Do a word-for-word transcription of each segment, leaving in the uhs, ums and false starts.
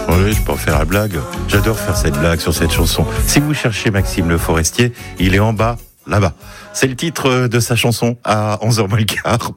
Oui, je peux en faire la blague. J'adore faire cette blague sur cette chanson. Si vous cherchez Maxime Le Forestier, il est en bas, là-bas. C'est le titre de sa chanson à onze heures moins le quart.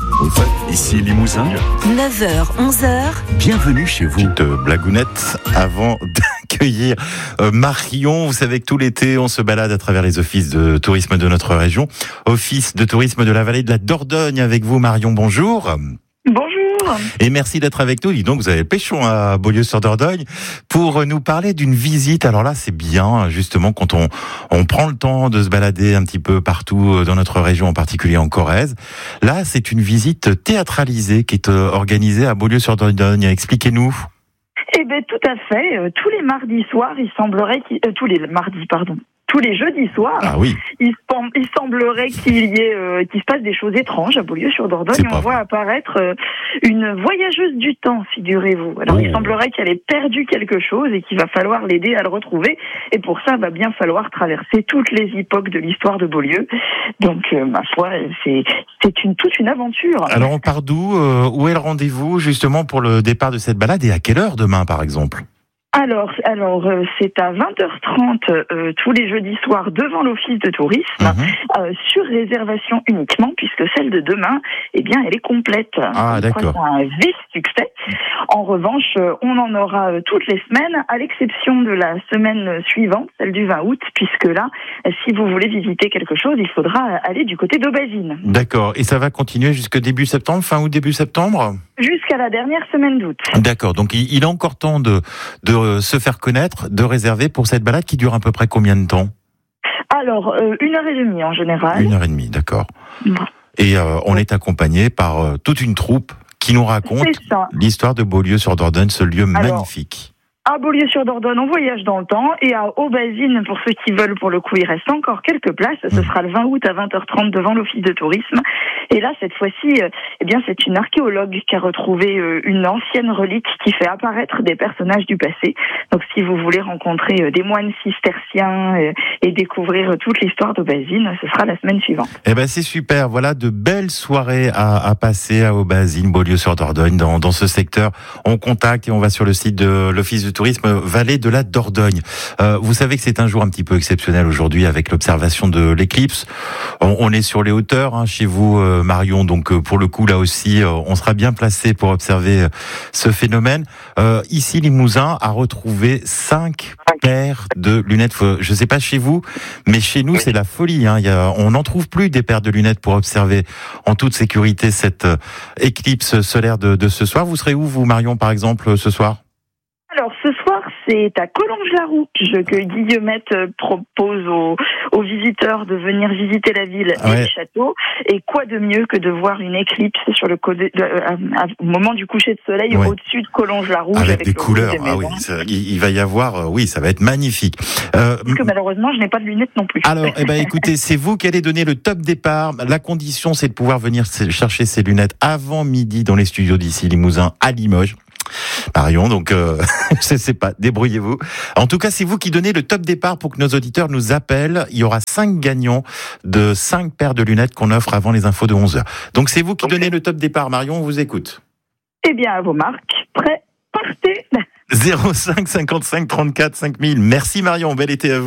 Ici Limousin, neuf heures, onze heures. bienvenue chez vous. Petite blagounette avant d'accueillir Marion. Vous savez que tout l'été, on se balade à travers les offices de tourisme de notre région. Office de tourisme de la vallée de la Dordogne avec vous, Marion. Bonjour. Bonjour. Et merci d'être avec nous. Dis donc, vous avez le péchon à Beaulieu-sur-Dordogne pour nous parler d'une visite. Alors là, c'est bien, justement, quand on, on prend le temps de se balader un petit peu partout dans notre région, en particulier en Corrèze. Là, c'est une visite théâtralisée qui est organisée à Beaulieu-sur-Dordogne. Expliquez-nous. Eh bien, tout à fait. Euh, tous les mardis soirs, il semblerait qu'il... Euh, tous les mardis, pardon. Tous les jeudis soirs, ah oui. il, il semblerait qu'il y ait, euh, qu'il se passe des choses étranges à Beaulieu-sur-Dordogne. On voit apparaître euh, une voyageuse du temps, figurez-vous. Alors, oh. il semblerait qu'elle ait perdu quelque chose et qu'il va falloir l'aider à le retrouver. Et pour ça, il va bien falloir traverser toutes les époques de l'histoire de Beaulieu. Donc, euh, ma foi, c'est, c'est une, toute une aventure. Alors, on part d'où euh, Où est le rendez-vous, justement, pour le départ de cette balade et à quelle heure demain, par exemple ? Alors, alors euh, c'est à vingt heures trente euh, tous les jeudis soirs devant l'office de tourisme, mmh. euh, sur réservation uniquement, puisque celle de demain, eh bien, elle est complète. Ah, d'accord. C'est un vif succès. En revanche, euh, on en aura euh, toutes les semaines, à l'exception de la semaine suivante, celle du vingt août, puisque là, euh, si vous voulez visiter quelque chose, il faudra aller du côté d'Aubazine. D'accord. Et ça va continuer jusqu'au début septembre, fin août, début septembre ? Jusqu'à la dernière semaine d'août. D'accord. Donc, il, il a encore temps de, de se faire connaître, de réserver pour cette balade qui dure à peu près combien de temps ? Alors, euh, une heure et demie en général. Une heure et demie, d'accord. Bon. Et euh, on est accompagné par euh, toute une troupe qui nous raconte l'histoire de Beaulieu-sur-Dordogne, ce lieu Alors, magnifique. À Beaulieu-sur-Dordogne, on voyage dans le temps, et à Aubazine, pour ceux qui veulent, pour le coup, il reste encore quelques places. Ce mmh. sera le vingt août à vingt heures trente devant l'office de tourisme. Et là, cette fois-ci, euh, eh bien, c'est une archéologue qui a retrouvé euh, une ancienne relique qui fait apparaître des personnages du passé. Donc, si vous voulez rencontrer euh, des moines cisterciens euh, et découvrir euh, toute l'histoire d'Aubazine, ce sera la semaine suivante. Eh ben, c'est super. Voilà de belles soirées à, à passer à Aubazine, Beaulieu-sur-Dordogne, dans, dans ce secteur. On contacte et on va sur le site de l'office de tourisme Vallée de la Dordogne. Euh, vous savez que c'est un jour un petit peu exceptionnel aujourd'hui avec l'observation de l'éclipse. On, on est sur les hauteurs hein, chez vous, euh, Marion. Donc euh, pour le coup, là aussi, euh, on sera bien placé pour observer euh, ce phénomène. Euh, ici, Limousin a retrouvé cinq paires de lunettes. Je ne sais pas chez vous, mais chez nous, c'est la folie. Hein. Il y a, on n'en trouve plus des paires de lunettes pour observer en toute sécurité cette euh, éclipse solaire de, de ce soir. Vous serez où, vous, Marion, par exemple, ce soir ? Alors, ce soir, c'est à Collonges-la-Roue que Guillemette propose aux, aux visiteurs de venir visiter la ville et ouais. le château. Et quoi de mieux que de voir une éclipse sur le côté, euh, au moment du coucher de soleil ouais. au-dessus de Collonges-la-Roue. Avec, avec des couleurs. Des ah oui, ça, il, il va y avoir, euh, oui, ça va être magnifique. Euh, Parce que malheureusement, je n'ai pas de lunettes non plus. Alors, eh ben, écoutez, c'est vous qui allez donner le top départ. La condition, c'est de pouvoir venir chercher ces lunettes avant midi dans les studios d'ici Limousin à Limoges. Marion, donc euh, je sais pas, débrouillez-vous. En tout cas, c'est vous qui donnez le top départ pour que nos auditeurs nous appellent. Il y aura cinq gagnants de cinq paires de lunettes qu'on offre avant les infos de onze heures. Donc c'est vous qui okay. donnez le top départ. Marion, on vous écoute. Eh bien, à vos marques, prêts, partez. zéro cinq cinquante-cinq trente-quatre cinq mille. Merci Marion, bel été à vous.